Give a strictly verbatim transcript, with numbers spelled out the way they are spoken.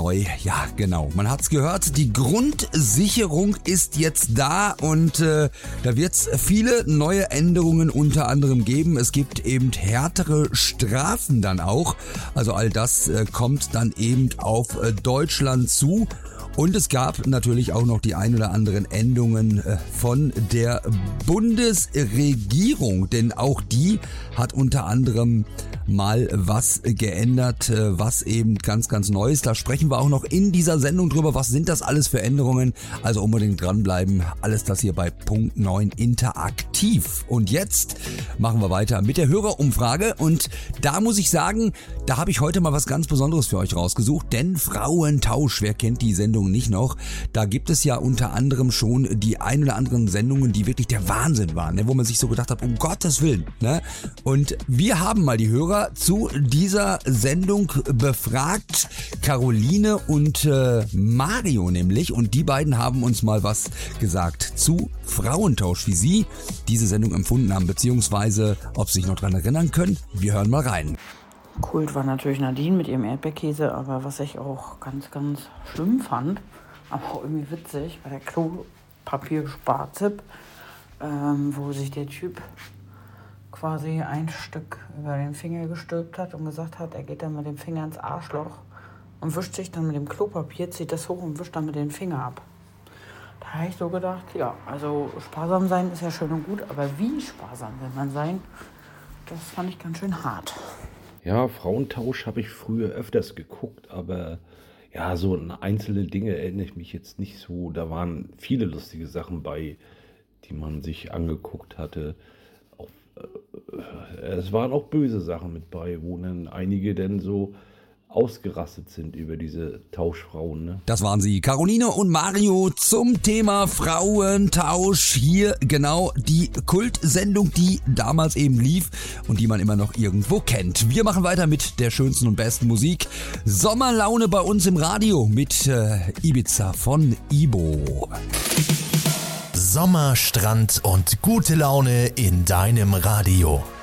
neu. Ja, genau. Man hat's gehört, die Grundsicherung ist jetzt da und äh, da wird's viele neue Änderungen unter anderem geben. Es gibt eben härtere Strafen dann auch. Also all das äh, kommt dann eben auf äh, Deutschland zu. Und es gab natürlich auch noch die ein oder anderen Änderungen von der Bundesregierung, denn auch die hat unter anderem mal was geändert, was eben ganz, ganz neu ist. Da sprechen wir auch noch in dieser Sendung drüber, was sind das alles für Änderungen. Also unbedingt dranbleiben, alles das hier bei Punkt neun interaktiv. Und jetzt machen wir weiter mit der Hörerumfrage und da muss ich sagen, da habe ich heute mal was ganz Besonderes für euch rausgesucht, denn Frauentausch, wer kennt die Sendung nicht noch, da gibt es ja unter anderem schon die ein oder anderen Sendungen, die wirklich der Wahnsinn waren, ne? Wo man sich so gedacht hat, um Gottes Willen. Ne? Und wir haben mal die Hörer zu dieser Sendung befragt, Caroline und äh, Mario nämlich, und die beiden haben uns mal was gesagt zu Frauentausch, wie sie diese Sendung empfunden haben, beziehungsweise ob sie sich noch dran erinnern können. Wir hören mal rein. Kult war natürlich Nadine mit ihrem Erdbeerkäse, aber was ich auch ganz, ganz schlimm fand, aber auch irgendwie witzig, war der Klopapier-Spartipp, ähm, wo sich der Typ quasi ein Stück über den Finger gestülpt hat und gesagt hat, er geht dann mit dem Finger ins Arschloch und wischt sich dann mit dem Klopapier, zieht das hoch und wischt dann mit dem Finger ab. Da habe ich so gedacht, ja, also sparsam sein ist ja schön und gut, aber wie sparsam will man sein, das fand ich ganz schön hart. Ja, Frauentausch habe ich früher öfters geguckt, aber ja, so an einzelne Dinge erinnere ich mich jetzt nicht so. Da waren viele lustige Sachen bei, die man sich angeguckt hatte. Auch, äh, es waren auch böse Sachen mit bei, wo dann einige dann so ausgerastet sind über diese Tauschfrauen. Ne? Das waren sie, Caroline und Mario zum Thema Frauentausch. Hier genau die Kultsendung, die damals eben lief und die man immer noch irgendwo kennt. Wir machen weiter mit der schönsten und besten Musik. Sommerlaune bei uns im Radio mit äh, Ibiza von Ibo. Sommer, Strand und gute Laune in deinem Radio.